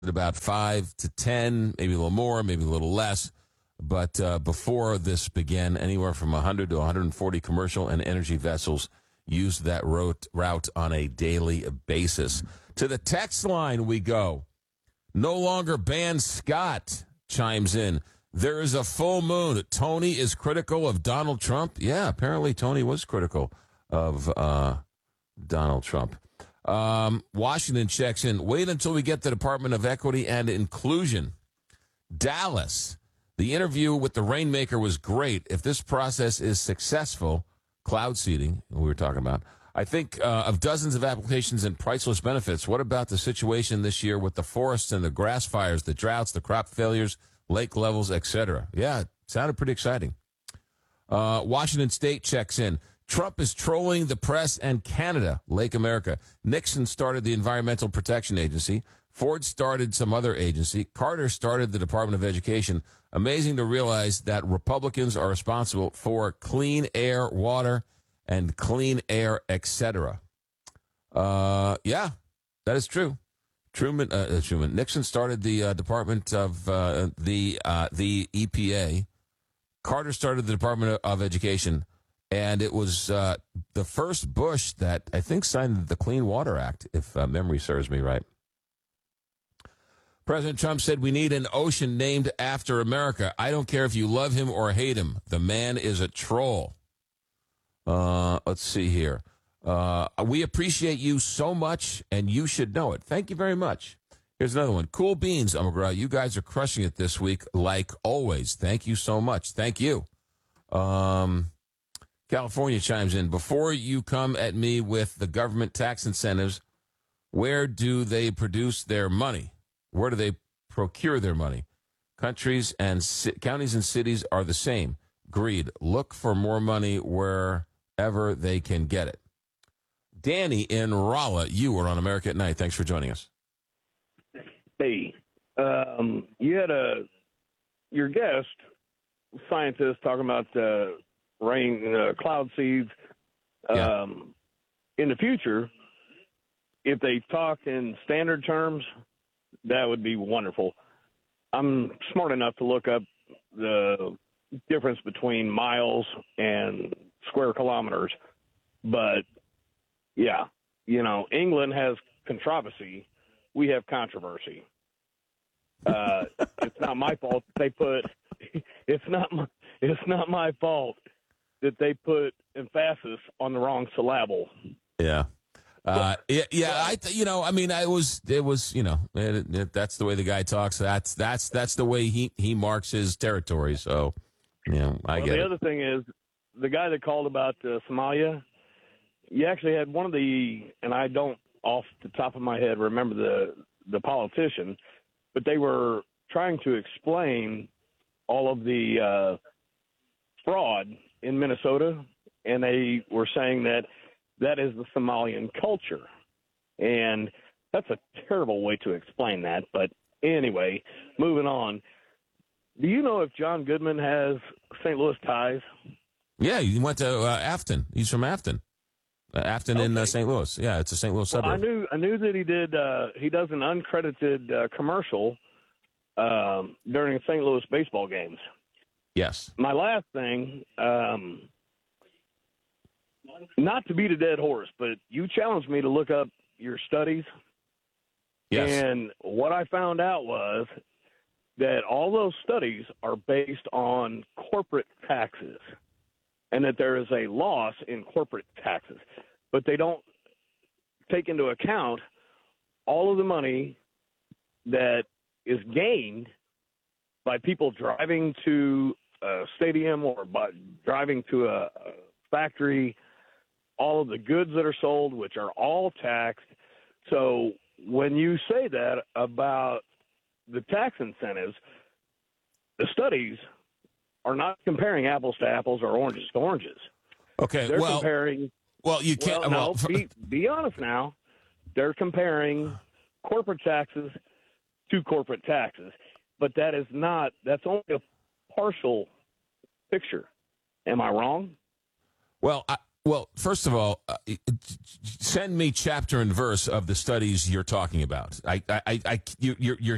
about 5 to 10, maybe a little more, maybe a little less. But before this began, anywhere from 100 to 140 commercial and energy vessels used that route on a daily basis. To the text line we go. No longer ban Scott chimes in. There is a full moon. Tony is critical of Donald Trump. Yeah, apparently Tony was critical of Donald Trump. Washington checks in. Wait until we get the Department of Equity and Inclusion. Dallas. The interview with the Rainmaker was great. If this process is successful, cloud seeding, we were talking about, I think of dozens of applications and priceless benefits. What about the situation this year with the forests and the grass fires, the droughts, the crop failures, lake levels, etc.? Yeah, it sounded pretty exciting. Washington State checks in. Trump is trolling the press and Canada, Lake America. Nixon started the Environmental Protection Agency. Ford started some other agency. Carter started the Department of Education. Amazing to realize that Republicans are responsible for clean air, water, and clean air, etc. Yeah, that is true. Nixon started the Department of the EPA. Carter started the Department of Education. And it was the first Bush that I think signed the Clean Water Act, if memory serves me right. President Trump said we need an ocean named after America. I don't care if you love him or hate him. The man is a troll. Let's see here. We appreciate you so much, and you should know it. Thank you very much. Here's another one. Cool beans, McGraw. You guys are crushing it this week, like always. Thank you so much. Thank you. California chimes in. Before you come at me with the government tax incentives, where do they produce their money? Where do they procure their money? Counties and cities are the same. Greed. Look for more money wherever they can get it. Danny in Rolla, you are on America at Night. Thanks for joining us. Hey, you had your guest, scientist, talking about rain, cloud seeds. In the future, if they talk in standard terms, that would be wonderful. I'm smart enough to look up the difference between miles and square kilometers. But, yeah, England has controversy. We have controversy. It's not my fault that they put – it's not my fault that they put emphasis on the wrong syllable. Yeah. That's the way the guy talks. That's the way he marks his territory. So, I get it. The other thing is the guy that called about Somalia, you actually had one of the, and I don't off the top of my head remember the politician, but they were trying to explain all of the fraud in Minnesota, and they were saying that is the Somalian culture. And that's a terrible way to explain that. But anyway, moving on. Do you know if John Goodman has St. Louis ties? Yeah, he went to Afton. He's from Afton. Afton in St. Louis. Yeah, it's a St. Louis suburb. I knew that he did. He does an uncredited commercial during St. Louis baseball games. Yes. My last thing, not to beat a dead horse, but you challenged me to look up your studies. Yes. And what I found out was that all those studies are based on corporate taxes and that there is a loss in corporate taxes. But they don't take into account all of the money that is gained by people driving to a stadium or by driving to a factory, all of the goods that are sold, which are all taxed. So when you say that about the tax incentives, the studies are not comparing apples to apples or oranges to oranges. Okay, They're comparing. Well, you can't. Be honest now. They're comparing corporate taxes to corporate taxes, but that's only a partial picture. Am I wrong? Well, first of all, send me chapter and verse of the studies you're talking about. You're